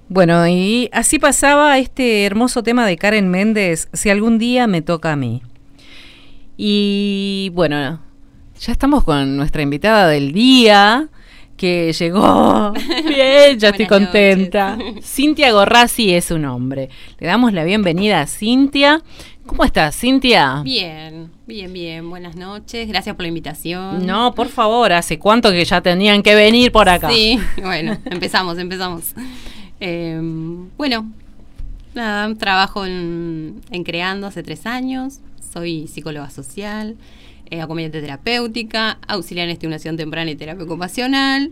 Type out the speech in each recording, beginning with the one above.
Bueno, y así pasaba este hermoso tema de Karen Méndez, Si algún día me toca a mí. Y bueno, ya estamos con nuestra invitada del día, que llegó. Bien, ya estoy contenta. Cintia Gorrasi es su nombre. Le damos la bienvenida a Cintia. ¿Cómo estás, Cintia? Bien. Buenas noches. Gracias por la invitación. No, por favor, ¿hace cuánto que ya tenían que venir por acá? Sí, bueno, empezamos. Bueno, nada, trabajo en Creando hace 3 años. Soy psicóloga social, acompañante terapéutica, auxiliar en estimulación temprana y terapia ocupacional.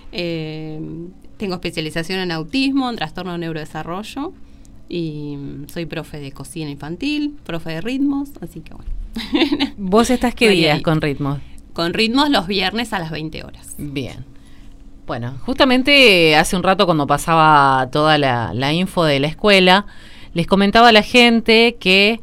Tengo especialización en autismo, en trastorno de neurodesarrollo. Y soy profe de cocina infantil, profe de ritmos, así que bueno. ¿Vos estás qué días con ritmos? Con ritmos los viernes a las 20 horas. Bien. Bueno, justamente hace un rato cuando pasaba toda la info de la escuela, les comentaba a la gente que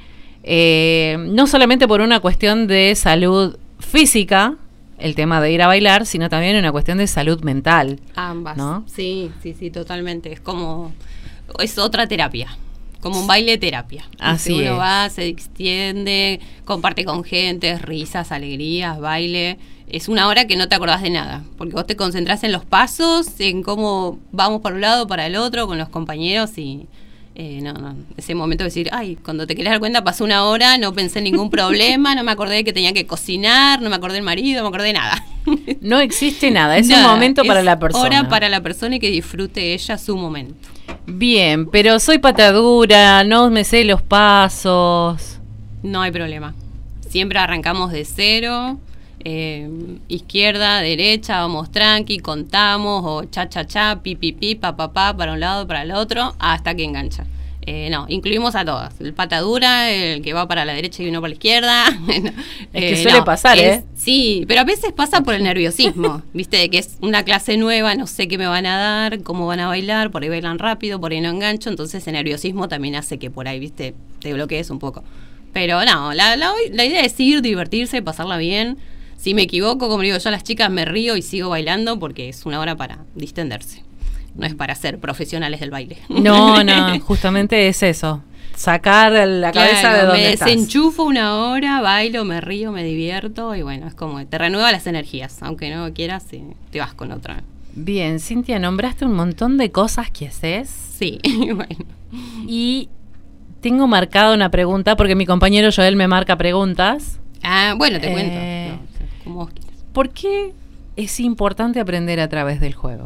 no solamente por una cuestión de salud física, el tema de ir a bailar, sino también una cuestión de salud mental. Ambas, ¿no? Sí, totalmente. Es otra terapia, como un baile terapia. Así uno va, se extiende, comparte con gente, risas, alegrías, baile. Es una hora que no te acordás de nada, porque vos te concentrás en los pasos, en cómo vamos para un lado, para el otro, con los compañeros y... ese momento de decir, ay, cuando te querés dar cuenta pasó una hora, no pensé en ningún problema, no me acordé de que tenía que cocinar, no me acordé del marido, no me acordé de nada. No existe nada, es un momento para la persona. Hora para la persona y que disfrute ella su momento. Bien, pero soy patadura, no me sé los pasos. No hay problema. Siempre arrancamos de cero, izquierda, derecha, vamos tranqui, contamos, o cha, pi, pa, para un lado, para el otro, hasta que engancha. No, incluimos a todas. El patadura, el que va para la derecha y uno para la izquierda. Es que suele pasar, Sí, pero a veces pasa por el nerviosismo, ¿viste? De que es una clase nueva, no sé qué me van a dar, cómo van a bailar, por ahí bailan rápido, por ahí no engancho, entonces el nerviosismo también hace que por ahí, ¿viste? Te bloquees un poco. Pero no, la idea es ir, divertirse, pasarla bien. Si me equivoco, como digo yo a las chicas, me río y sigo bailando porque es una hora para distenderse. No es para ser profesionales del baile. No, justamente es eso. Sacar la cabeza de donde estás. Me desenchufo una hora, bailo, me río, me divierto y bueno, es como te renueva las energías. Aunque no quieras, te vas con otra. Bien, Cintia, nombraste un montón de cosas que haces. Sí, bueno. Y tengo marcada una pregunta porque mi compañero Joel me marca preguntas. Ah, bueno, te cuento. No, como vos quieras. ¿Por qué es importante aprender a través del juego?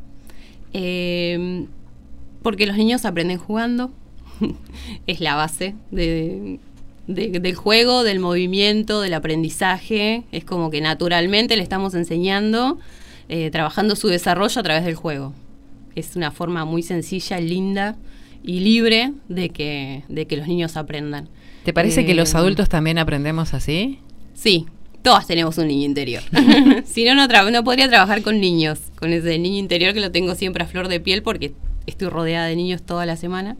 Porque los niños aprenden jugando. Es la base del juego, del movimiento, del aprendizaje. Es como que naturalmente le estamos enseñando, trabajando su desarrollo a través del juego. Es una forma muy sencilla, linda y libre de que los niños aprendan. ¿Te parece que los adultos también aprendemos así? Sí. Todas tenemos un niño interior. Si no podría trabajar con niños, con ese niño interior que lo tengo siempre a flor de piel porque estoy rodeada de niños toda la semana.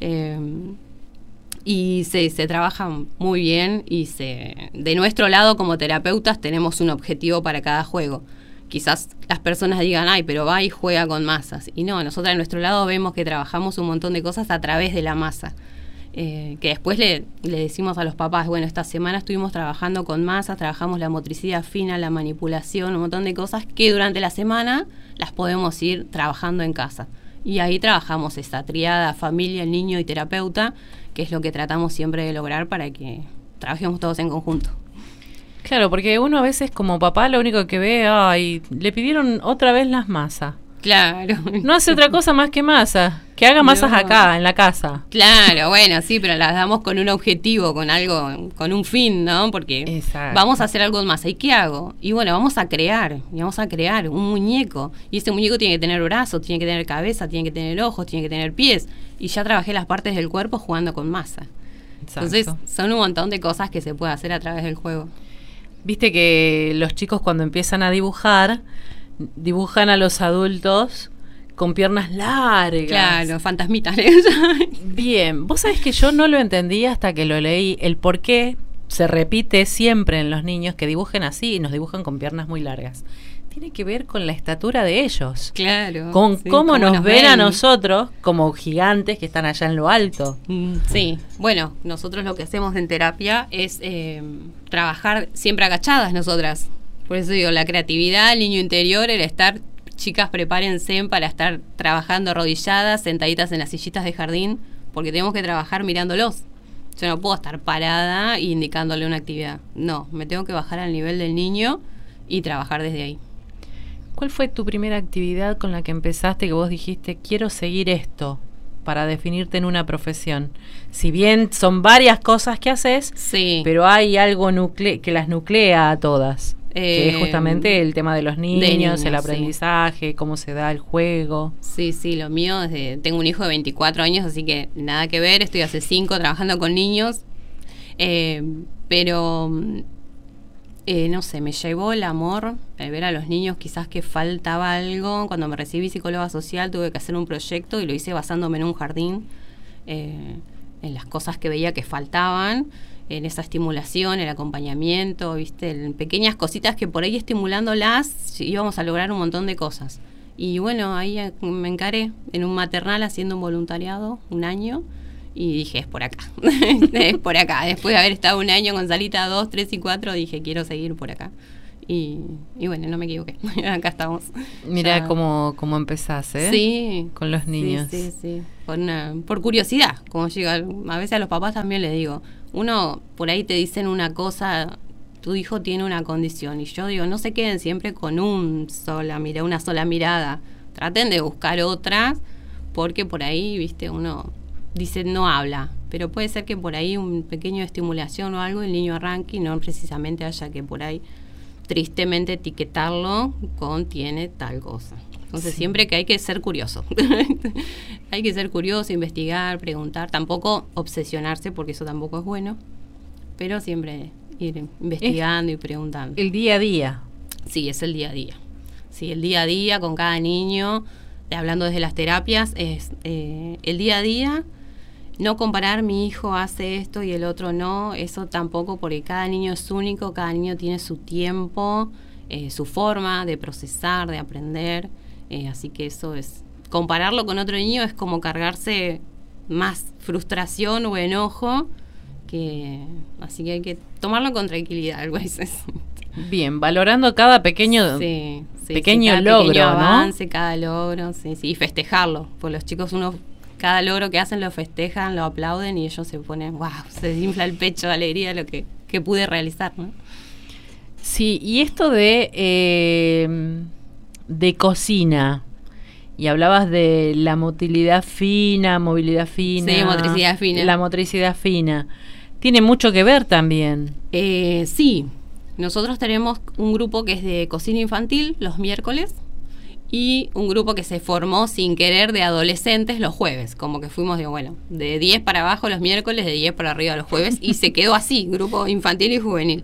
Y se trabaja muy bien y de nuestro lado como terapeutas tenemos un objetivo para cada juego. Quizás las personas digan, ay, pero va y juega con masas. Y no, nosotros de nuestro lado vemos que trabajamos un montón de cosas a través de la masa. Que después le decimos a los papás, bueno, esta semana estuvimos trabajando con masas, trabajamos la motricidad fina, la manipulación, un montón de cosas que durante la semana las podemos ir trabajando en casa. Y ahí trabajamos esa triada, familia, el niño y terapeuta, que es lo que tratamos siempre de lograr para que trabajemos todos en conjunto. Claro, porque uno a veces como papá lo único que ve, ay, le pidieron otra vez las masas. Claro. No hace otra cosa más que masa. Que haga masas acá, en la casa. Claro, bueno, sí, pero las damos con un objetivo, con algo, con un fin, ¿no? Porque vamos a hacer algo en masa. ¿Y qué hago? Y bueno, vamos a crear un muñeco. Y ese muñeco tiene que tener brazos, tiene que tener cabeza, tiene que tener ojos, tiene que tener pies. Y ya trabajé las partes del cuerpo jugando con masa. Exacto. Entonces, son un montón de cosas que se puede hacer a través del juego. Viste que los chicos cuando empiezan a dibujan a los adultos con piernas largas. Claro, fantasmitas. Bien, vos sabés que yo no lo entendí hasta que lo leí, el por qué se repite siempre en los niños que dibujen así y nos dibujan con piernas muy largas. tiene que ver con la estatura de ellos. Claro. Con sí, cómo nos ven a ven. nosotros como gigantes que están allá en lo alto. Sí, bueno, nosotros lo que hacemos en terapia es trabajar siempre agachadas nosotras. Por eso digo, la creatividad, el niño interior, el estar, chicas, prepárense para estar trabajando arrodilladas, sentaditas en las sillitas de jardín, porque tenemos que trabajar mirándolos. Yo no puedo estar parada indicándole una actividad. No, me tengo que bajar al nivel del niño y trabajar desde ahí. ¿Cuál fue tu primera actividad con la que empezaste que vos dijiste, quiero seguir esto para definirte en una profesión? Si bien son varias cosas que haces, sí, pero hay algo que las nuclea a todas. Que es justamente el tema de los niños, el aprendizaje, sí, cómo se da el juego. Sí, sí, lo mío es tengo un hijo de 24 años, así que nada que ver, estoy hace 5 trabajando con niños, pero no sé, me llevó el amor al ver a los niños, quizás que faltaba algo. Cuando me recibí psicóloga social tuve que hacer un proyecto y lo hice basándome en un jardín, en las cosas que veía que faltaban, en esa estimulación, el acompañamiento, ¿viste? En pequeñas cositas que por ahí estimulándolas íbamos a lograr un montón de cosas. Y bueno, ahí me encaré en un maternal haciendo un voluntariado, 1 año, y dije, es por acá, es por acá. Después de haber estado 1 año con Salita 2, 3 y 4, dije, quiero seguir por acá. Y bueno, no me equivoqué, acá estamos. Mirá cómo empezás, ¿eh? Sí. Con los niños. Sí. Por curiosidad, como llega, a veces a los papás también les digo, uno por ahí te dicen una cosa, tu hijo tiene una condición, y yo digo, no se queden siempre con una sola mirada, traten de buscar otras, porque por ahí, viste, uno dice no habla, pero puede ser que por ahí un pequeño estimulación o algo, el niño arranque y no precisamente haya que por ahí tristemente etiquetarlo con tiene tal cosa. Entonces sí, siempre que hay que ser curioso. Hay que ser curioso, investigar, preguntar, tampoco obsesionarse porque eso tampoco es bueno, pero siempre ir investigando y preguntando. El día a día. Sí, es el día a día. Sí, el día a día con cada niño, hablando desde las terapias, es el día a día. No comparar, mi hijo hace esto y el otro no, eso tampoco, porque cada niño es único, cada niño tiene su tiempo, su forma de procesar, de aprender, así que eso es, compararlo con otro niño es como cargarse más frustración o enojo, así que hay que tomarlo con tranquilidad, algo así. Bien, valorando cada pequeño, pequeño cada logro, pequeño ¿no? avance, cada logro, sí, y festejarlo, pues los chicos cada logro que hacen lo festejan, lo aplauden y ellos se ponen, wow, se infla el pecho de alegría de lo que pude realizar, ¿no? Sí, y esto de cocina, y hablabas de la movilidad fina. Sí, motricidad fina. La motricidad fina. Tiene mucho que ver también. Sí, nosotros tenemos un grupo que es de cocina infantil los miércoles, y un grupo que se formó sin querer de adolescentes los jueves, como que fuimos de 10 para abajo los miércoles, de 10 para arriba los jueves, y se quedó así, grupo infantil y juvenil.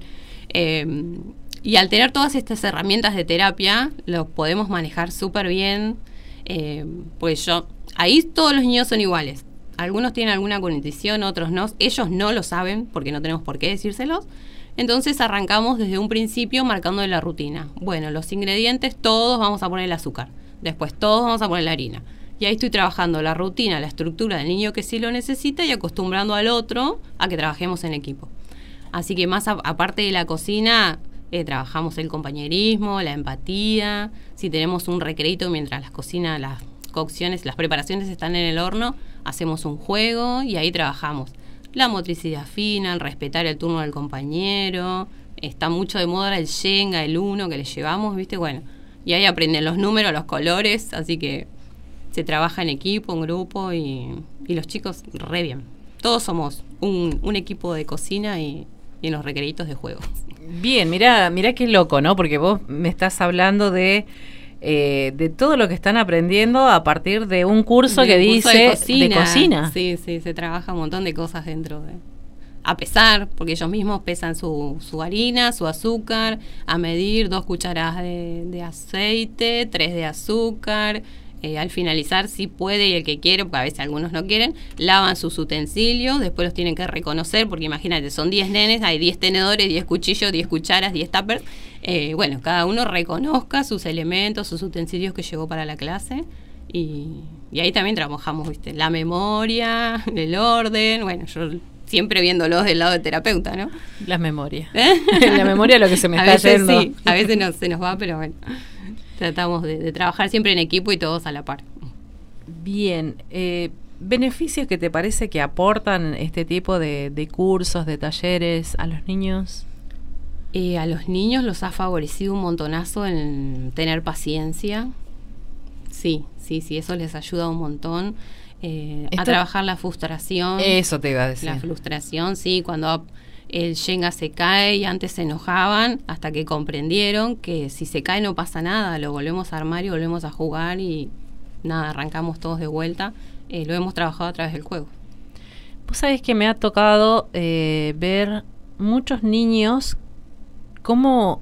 Y al tener todas estas herramientas de terapia, lo podemos manejar súper bien, pues ahí todos los niños son iguales. Algunos tienen alguna condición, otros no. Ellos no lo saben, porque no tenemos por qué decírselos. Entonces arrancamos desde un principio marcando la rutina. Bueno, los ingredientes, todos vamos a poner el azúcar. Después todos vamos a poner la harina. Y ahí estoy trabajando la rutina, la estructura del niño que sí lo necesita y acostumbrando al otro a que trabajemos en equipo. Así que más aparte de la cocina, trabajamos el compañerismo, la empatía. Si tenemos un recreito mientras las cocciones, las preparaciones están en el horno, hacemos un juego y ahí trabajamos. La motricidad fina, el respetar el turno del compañero. Está mucho de moda el Shenga, el Uno que le llevamos, ¿viste? Bueno, y ahí aprenden los números, los colores, así que se trabaja en equipo, en grupo y los chicos re bien. Todos somos un equipo de cocina y en los recreitos de juego. Bien, mirá qué loco, ¿no? Porque vos me estás hablando de todo lo que están aprendiendo a partir de un curso que dice de cocina. Sí, se trabaja un montón de cosas dentro de... A pesar, porque ellos mismos pesan su harina, su azúcar, a medir 2 cucharadas de aceite, 3 de azúcar, Al finalizar, si puede y el que quiere, porque a veces algunos no quieren, lavan sus utensilios, después los tienen que reconocer, porque imagínate, son 10 nenes, hay 10 tenedores, 10 cuchillos, 10 cucharas, 10 tuppers. Bueno, cada uno reconozca sus elementos, sus utensilios que llevó para la clase. Y ahí también trabajamos, ¿viste? La memoria, el orden, bueno, yo siempre viéndolos del lado del terapeuta, ¿no? Las memorias. La memoria es lo que se me está yendo. Sí, a veces se nos va, pero bueno, tratamos de trabajar siempre en equipo y todos a la par. Bien, ¿beneficios que te parece que aportan este tipo de cursos, de talleres a los niños? A los niños los ha favorecido un montonazo en tener paciencia. Sí, eso les ayuda un montón a trabajar la frustración. Eso te iba a decir. La frustración, sí, cuando el Jenga se cae y antes se enojaban hasta que comprendieron que si se cae no pasa nada, lo volvemos a armar y volvemos a jugar y nada, arrancamos todos de vuelta. Lo hemos trabajado a través del juego. Vos sabés que me ha tocado ver muchos niños cómo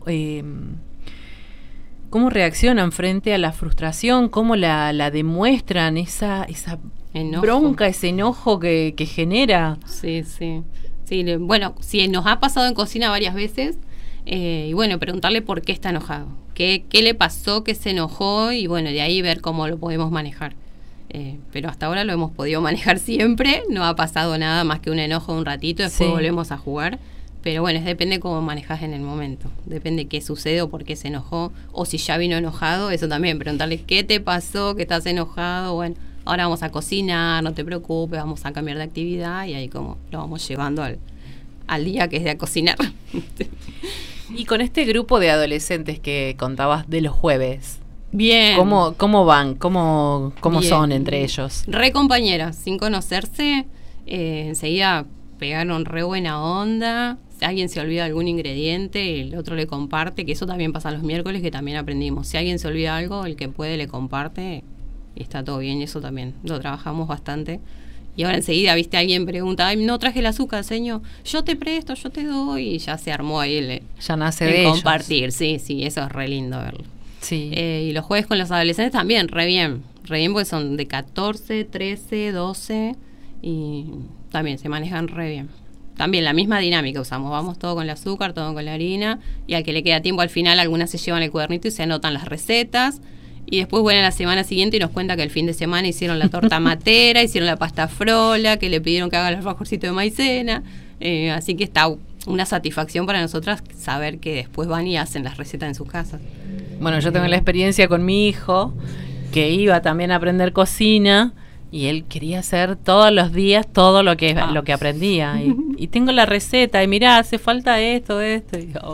reaccionan frente a la frustración, cómo la demuestran, esa enojo. Bronca, ese enojo que genera. Sí. Bueno, sí, nos ha pasado en cocina varias veces, y bueno, preguntarle por qué está enojado, qué le pasó, que se enojó, y bueno, de ahí ver cómo lo podemos manejar. Pero hasta ahora lo hemos podido manejar siempre, no ha pasado nada más que un enojo un ratito, después volvemos a jugar. Pero bueno, depende cómo manejas en el momento. Depende qué sucede o por qué se enojó. O si ya vino enojado, eso también. Preguntarle qué te pasó, que estás enojado. Bueno, ahora vamos a cocinar, no te preocupes, vamos a cambiar de actividad. Y ahí como lo vamos llevando al día que es de a cocinar. Y con este grupo de adolescentes que contabas de los jueves. Bien. ¿Cómo van? ¿Cómo Bien. Son entre ellos? Re compañeras, sin conocerse, enseguida pegaron re buena onda. Si alguien se olvida algún ingrediente, el otro le comparte, que eso también pasa los miércoles, que también aprendimos. Si alguien se olvida algo, el que puede le comparte y está todo bien, y eso también lo trabajamos bastante. Y ahora enseguida, viste, alguien pregunta, ay, no traje el azúcar, señor, yo te presto, yo te doy, y ya se armó ahí ya nace el de compartir. Ellos. Sí, eso es re lindo verlo. Sí. Y los jueves con los adolescentes también, re bien porque son de 14, 13, 12 y también se manejan re bien. También la misma dinámica usamos, vamos todo con el azúcar, todo con la harina, y al que le queda tiempo al final algunas se llevan el cuadernito y se anotan las recetas, y después vuelven la semana siguiente y nos cuenta que el fin de semana hicieron la torta matera, hicieron la pasta frola, que le pidieron que haga el alfajorcito de maicena, así que está una satisfacción para nosotras saber que después van y hacen las recetas en sus casas. Bueno, yo tengo la experiencia con mi hijo, que iba también a aprender cocina, y él quería hacer todos los días todo lo que aprendía. Y tengo la receta, y mirá, hace falta esto. Y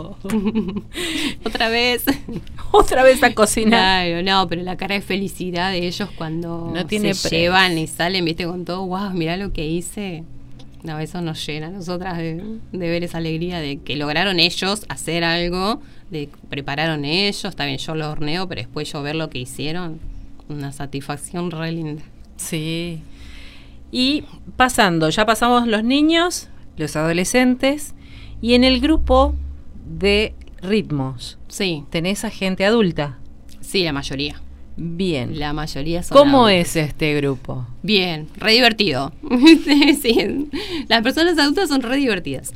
Otra vez a cocinar. Claro, no, pero la cara de felicidad de ellos cuando no tiene se llevan y salen, viste, con todo, wow, mirá lo que hice. No, eso nos llena a nosotras de ver esa alegría de que lograron ellos hacer algo, de prepararon ellos, está bien, yo lo horneo, pero después yo ver lo que hicieron, una satisfacción re linda. Sí. Y ya pasamos los niños, los adolescentes, y en el grupo de ritmos. Sí. ¿Tenés a gente adulta? Sí, la mayoría. Bien. La mayoría son ¿Cómo adultos. es este grupo? Bien, re divertido. Sí, las personas adultas son re divertidas.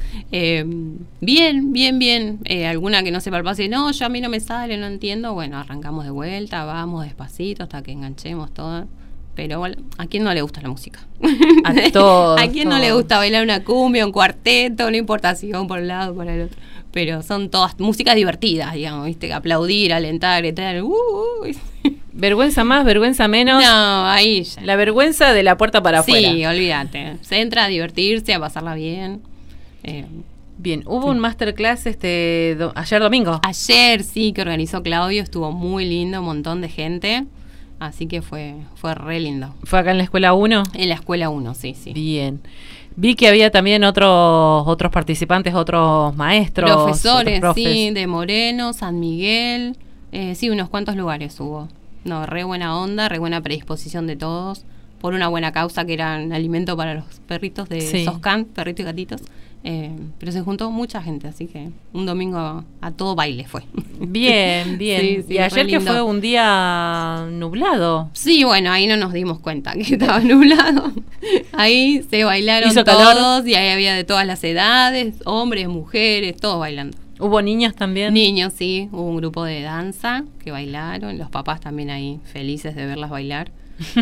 Bien. Alguna que no sepa el paso y no, yo a mí no me sale, no entiendo. Bueno, arrancamos de vuelta, vamos despacito hasta que enganchemos todo. Pero bueno, ¿a quién no le gusta la música? A todos. ¿A quién no le gusta bailar una cumbia, un cuarteto? No importa si van por un lado o por el otro. Pero son todas músicas divertidas, digamos, ¿viste? Aplaudir, alentar, gritar. ¿Vergüenza más, vergüenza menos? No, ahí ya. La vergüenza de la puerta para afuera. Sí, olvídate. Se entra a divertirse, a pasarla bien. Bien, hubo un masterclass ayer domingo. Ayer sí, que organizó Claudio, estuvo muy lindo, un montón de gente. Así que fue re lindo. ¿Fue acá en la escuela 1? En la escuela 1, sí. Bien. Vi que había también otros participantes, otros maestros. Profesores, otros sí, de Moreno, San Miguel. Sí, unos cuantos lugares hubo. No, re buena onda, re buena predisposición de todos. Por una buena causa que eran alimento para los perritos de Soscan, perritos y gatitos. Pero se juntó mucha gente, así que un domingo a todo baile fue. Bien, bien. Sí, sí, y ayer que lindo. fue un día nublado. Sí, bueno, ahí no nos dimos cuenta que estaba nublado. Ahí se bailaron ¿Hizo todos calor? y ahí había de todas las edades, hombres, mujeres, todos bailando. ¿Hubo niños también? Niños, sí, hubo un grupo de danza que bailaron, los papás también ahí felices de verlas bailar.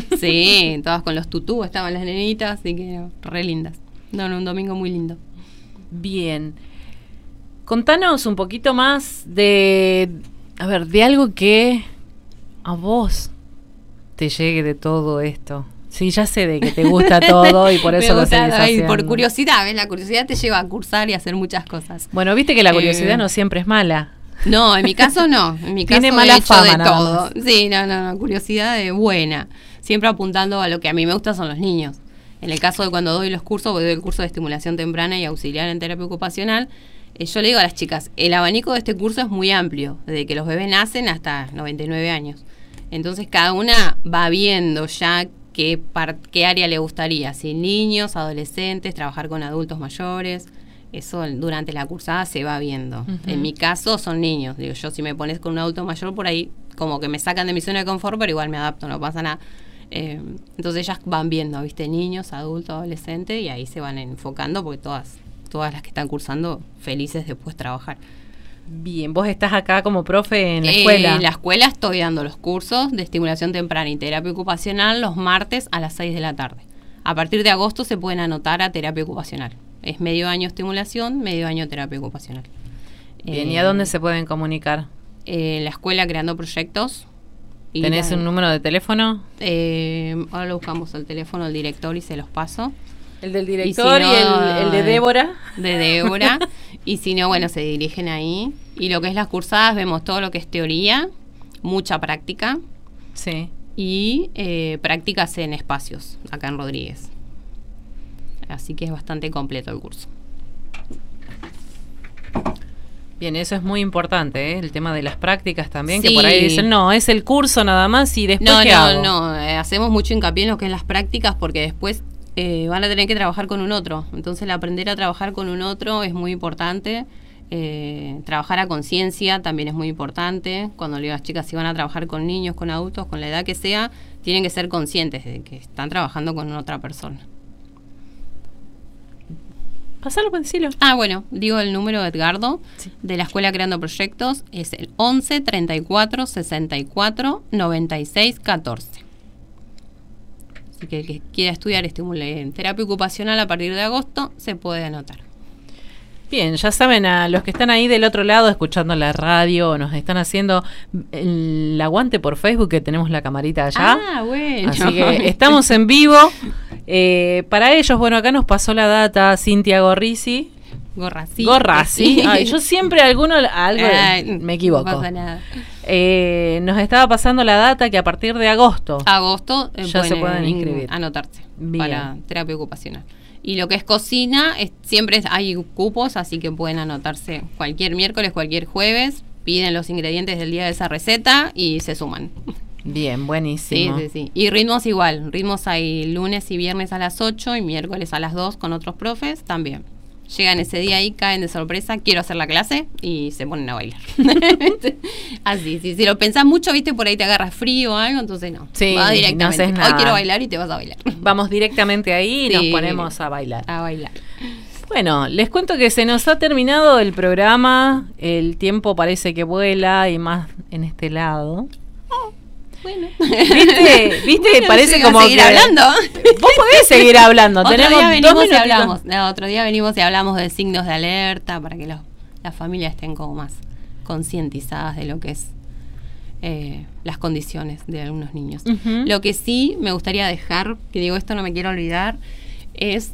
Sí, todas con los tutús estaban las nenitas, así que re lindas. No, un domingo muy lindo. Bien. Contanos un poquito más de algo que a vos te llegue de todo esto. Sí, ya sé de que te gusta todo y por eso lo seguís haciendo. Por curiosidad, ¿ves? La curiosidad te lleva a cursar y a hacer muchas cosas. Bueno, viste que la curiosidad no siempre es mala. No, en mi caso no. En mi caso Tiene mala he hecho fama, de nada todo. más. Sí, no, curiosidad de buena. Siempre apuntando a lo que a mí me gusta son los niños. En el caso de cuando doy los cursos, porque doy el curso de estimulación temprana y auxiliar en terapia ocupacional, yo le digo a las chicas, el abanico de este curso es muy amplio, desde que los bebés nacen hasta 99 años. Entonces cada una va viendo ya qué área le gustaría, si niños, adolescentes, trabajar con adultos mayores. Eso durante la cursada se va viendo. Uh-huh. En mi caso son niños. Digo, yo si me pones con un adulto mayor por ahí, como que me sacan de mi zona de confort, pero igual me adapto, no pasa nada. Entonces ellas van viendo, ¿viste? Niños, adultos, adolescentes, y ahí se van enfocando porque todas las que están cursando felices después trabajar. Bien, vos estás acá como profe en la escuela. En la escuela estoy dando los cursos de estimulación temprana y terapia ocupacional los martes a las 6 de la tarde. A partir de agosto se pueden anotar a terapia ocupacional. Es medio año estimulación, medio año terapia ocupacional. Bien, ¿y a dónde se pueden comunicar? En la escuela creando proyectos. ¿Tenés un número de teléfono? Ahora lo buscamos el teléfono del director y se los paso. El del director y, si no, el de Débora. De Débora. Y si no, bueno, se dirigen ahí. Y lo que es las cursadas, vemos todo lo que es teoría, mucha práctica. Sí. Y prácticas en espacios, acá en Rodríguez. Así que es bastante completo el curso. Bien, eso es muy importante, ¿eh? El tema de las prácticas también, Sí. que por ahí dicen, no, es el curso nada más y después ¿qué No, hago? no, hacemos mucho hincapié en lo que es las prácticas porque después van a tener que trabajar con un otro. Entonces el aprender a trabajar con un otro es muy importante. Trabajar a conciencia también es muy importante. Cuando le digo a las chicas si van a trabajar con niños, con adultos, con la edad que sea, tienen que ser conscientes de que están trabajando con otra persona. Pasalo, decilo. Bueno, digo el número de Edgardo, sí, de la Escuela Creando Proyectos, es el 11 34 64 96 14. Así que el que quiera estudiar en terapia ocupacional a partir de agosto se puede anotar. Bien, ya saben, a los que están ahí del otro lado escuchando la radio, nos están haciendo el aguante por Facebook, que tenemos la camarita allá. Bueno. Así que estamos en vivo. Para ellos, bueno, acá nos pasó la data Cintia Gorrisi. Gorrasi. Ay, yo siempre algo me equivoco. No pasa nada. Nos estaba pasando la data que a partir de agosto ya se pueden inscribir. Anotarse. Bien. Para terapia ocupacional. Y lo que es cocina, siempre hay cupos, así que pueden anotarse cualquier miércoles, cualquier jueves, piden los ingredientes del día de esa receta y se suman. Bien, buenísimo. Sí. Y ritmos igual, ritmos hay lunes y viernes a las 8 y miércoles a las 2 con otros profes también. Llegan ese día ahí, caen de sorpresa, quiero hacer la clase y se ponen a bailar. Así, si lo pensás mucho, viste, por ahí te agarras frío o algo, entonces no. Sí, vas directamente. No haces nada. Hoy quiero bailar y te vas a bailar. Vamos directamente ahí y sí, nos ponemos a bailar. A bailar. Bueno, les cuento que se nos ha terminado el programa, el tiempo parece que vuela y más en este lado. Bueno. ¿Viste? Bueno, parece como seguir que hablando. Vos podés seguir hablando. Otro día venimos y hablamos de signos de alerta para que las familias estén como más concientizadas de lo que es las condiciones de algunos niños. Uh-huh. Lo que sí me gustaría dejar, que digo esto no me quiero olvidar, es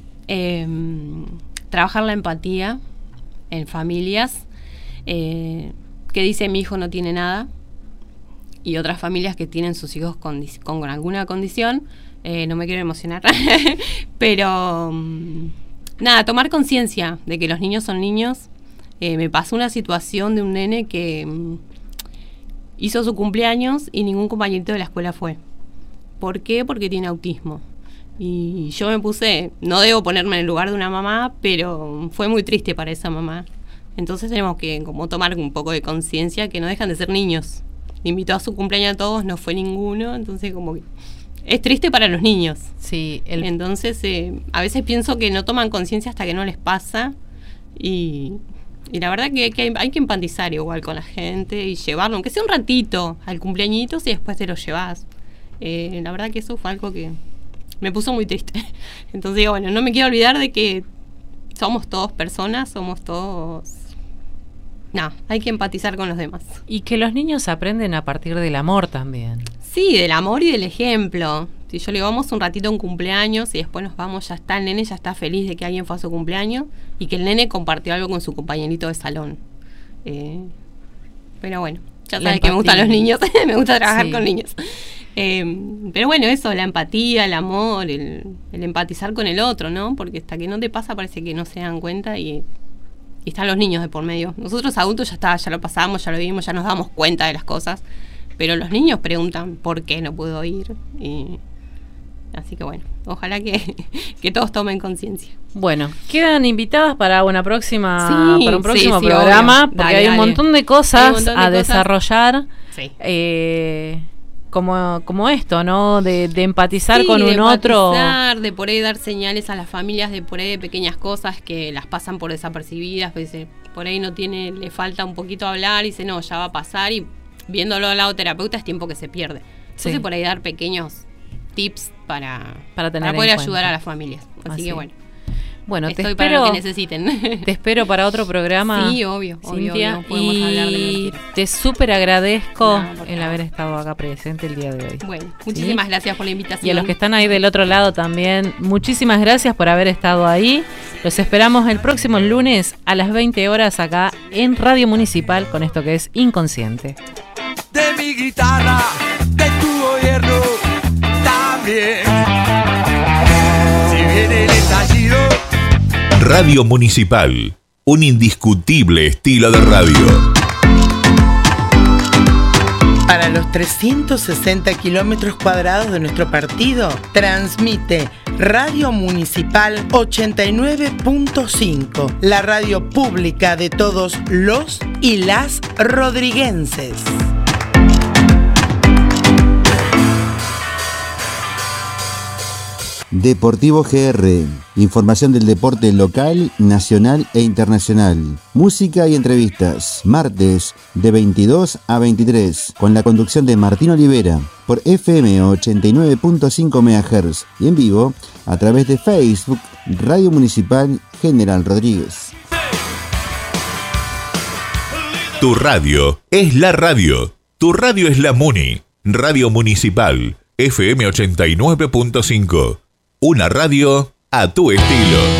trabajar la empatía en familias que dice mi hijo no tiene nada, y otras familias que tienen sus hijos con alguna condición. No me quiero emocionar, pero nada, tomar conciencia de que los niños son niños. Me pasó una situación de un nene que hizo su cumpleaños y ningún compañerito de la escuela fue. ¿Por qué? Porque tiene autismo. Y yo me puse, no debo ponerme en el lugar de una mamá, pero fue muy triste para esa mamá. Entonces tenemos que como tomar un poco de conciencia que no dejan de ser niños. Invitó a su cumpleaños a todos, no fue ninguno, entonces como que es triste para los niños. Sí, entonces a veces pienso que no toman conciencia hasta que no les pasa y la verdad que hay que empatizar igual con la gente y llevarlo, aunque sea un ratito al cumpleañitos y después te lo llevas. La verdad que eso fue algo que me puso muy triste. Entonces digo, bueno, no me quiero olvidar de que somos todos personas, somos todos... No, hay que empatizar con los demás. Y que los niños aprenden a partir del amor también. Sí, del amor y del ejemplo. Si yo le digo, vamos un ratito a un cumpleaños y después nos vamos, ya está el nene, ya está feliz de que alguien fue a su cumpleaños y que el nene compartió algo con su compañerito de salón. Pero bueno, ya sabes que me gustan los niños, me gusta trabajar con niños. Pero bueno, eso, la empatía, el amor, el empatizar con el otro, ¿no? Porque hasta que no te pasa parece que no se dan cuenta y están los niños de por medio. Nosotros adultos ya lo pasamos, ya lo vimos, ya nos damos cuenta de las cosas. Pero los niños preguntan por qué no puedo ir. Así que bueno, ojalá que todos tomen conciencia. Bueno, quedan invitadas para una próxima, para un próximo programa, obvio. porque hay un montón de cosas desarrollar. Sí. Como esto, ¿no? De empatizar con un otro. De por ahí dar señales a las familias, de por ahí de pequeñas cosas que las pasan por desapercibidas. Pues, por ahí le falta un poquito hablar y dice, no, ya va a pasar. Y viéndolo al lado terapeuta es tiempo que se pierde. Entonces por ahí dar pequeños tips para poder ayudar a las familias. Así que bueno, estoy para lo que necesiten. Te espero para otro programa. Sí, obvio, Cintia, podemos hablar de y te súper agradezco el haber estado acá presente el día de hoy. Bueno, muchísimas gracias por la invitación. Y a los que están ahí del otro lado también, muchísimas gracias por haber estado ahí. Los esperamos el próximo lunes a las 20 horas acá en Radio Municipal con esto que es Inconsciente. De mi guitarra, de tu gobierno, también. Si viene el estallido. Radio Municipal, un indiscutible estilo de radio. Para los 360 kilómetros cuadrados de nuestro partido, transmite Radio Municipal 89.5, la radio pública de todos los y las rodriguenses. Deportivo GR, información del deporte local, nacional e internacional. Música y entrevistas, martes de 22 a 23, con la conducción de Martín Olivera, por FM 89.5 MHz y en vivo a través de Facebook, Radio Municipal General Rodríguez. Tu radio es la radio. Tu radio es la Muni. Radio Municipal, FM 89.5. Una radio a tu estilo.